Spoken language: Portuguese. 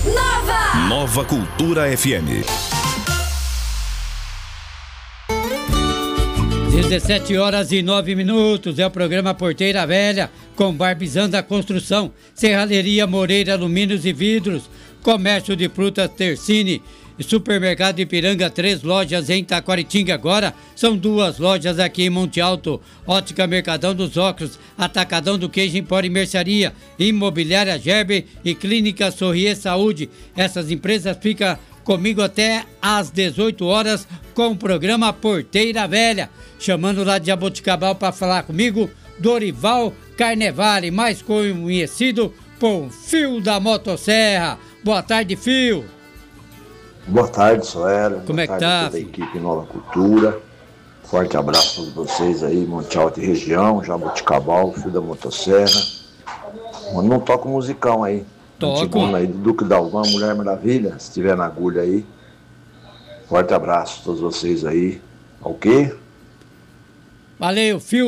Nova Cultura FM. 17h09, é o programa Porteira Velha, com Barbizanda Construção, Serralheria Moreira Alumínios e Vidros, Comércio de Frutas Tercine, Supermercado Ipiranga, 3 lojas em Taquaritinga agora, são 2 lojas aqui em Monte Alto, Ótica Mercadão dos Óculos, Atacadão do Queijo Empório e Mercearia, Imobiliária Gerber e Clínica Sorrier Saúde. Essas empresas ficam comigo até às 18 horas com o programa Porteira Velha. Chamando lá de Jaboticabal para falar comigo, Dorival Carnevale, mais conhecido por Fio da Motosserra. Boa tarde, Fio. Boa tarde, Soera. Como é que tá? Da equipe Nova Cultura. Forte abraço para vocês aí, Monte Alto e região, Jaboticabal, Fio da Motosserra. Não toca um musicão aí. Toco. Aí do Duque Dalvan, Mulher Maravilha, se tiver na agulha aí. Forte abraço a todos vocês aí. Ok? Valeu, Fio.